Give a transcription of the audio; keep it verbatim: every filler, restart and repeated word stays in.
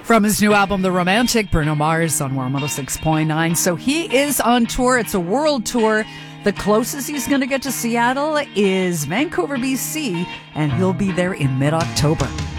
From his new album, The Romantic, Bruno Mars on Warm one oh six point nine. So he is on tour. It's a world tour. The closest he's going to get to Seattle is Vancouver, B C, and he'll be there in mid-October.